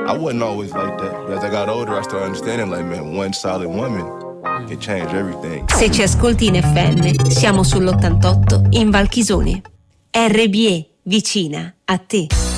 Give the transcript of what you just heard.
I wasn't always like that, but as I got older, I started understanding, like, man, one solid woman can change everything. Se ci ascolti in FM, siamo sull'88 in Valchisone. RBE, vicina a te.